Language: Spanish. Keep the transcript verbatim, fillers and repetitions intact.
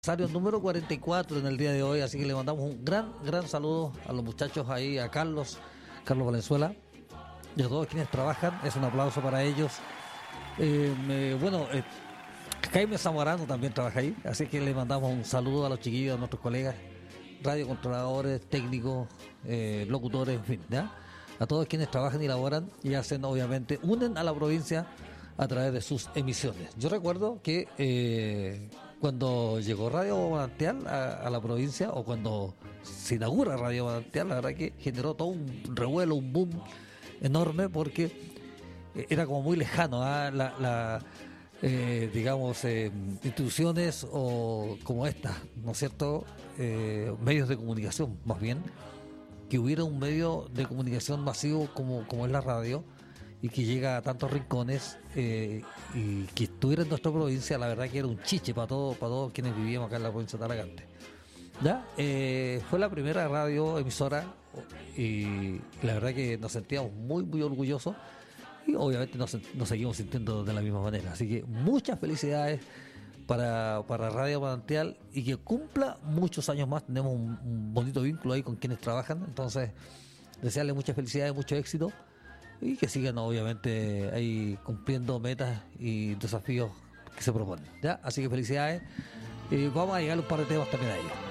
Aniversario número cuarenta y cuatro en el día de hoy, así que le mandamos un gran, gran saludo a los muchachos ahí, a Carlos, Carlos Valenzuela y a todos quienes trabajan. Es un aplauso para ellos. Eh, me- bueno, eh, Jaime Zamorano también trabaja ahí, así que le mandamos un saludo a los chiquillos, a nuestros colegas, radiocontroladores, técnicos, eh, locutores, en fin, ¿ya? A todos quienes trabajan y laboran y hacen, obviamente, unen a la provincia a través de sus emisiones. Yo recuerdo que eh, cuando llegó Radio Manantial a, a la provincia, o cuando se inaugura Radio Manantial, la verdad que generó todo un revuelo, un boom enorme, porque eh, era como muy lejano, ¿ah? la, la, eh, digamos, eh, instituciones o como esta, ¿no es cierto? Eh, medios de comunicación, más bien, que hubiera un medio de comunicación masivo como, como es la radio y que llega a tantos rincones, eh, y que estuviera en nuestra provincia, la verdad que era un chiche para todos para todos quienes vivíamos acá en la provincia de Talagante. ¿Ya? Eh, fue la primera radio emisora y la verdad que nos sentíamos muy muy orgullosos y obviamente nos, nos seguimos sintiendo de la misma manera. Así que muchas felicidades para, para Radio Manantial y que cumpla muchos años más. Tenemos un, un bonito vínculo ahí con quienes trabajan, entonces desearle muchas felicidades, mucho éxito y que sigan obviamente ahí cumpliendo metas y desafíos que se proponen, ¿ya? Así que felicidades. Eh, vamos a llegar a un par de temas también a ellos.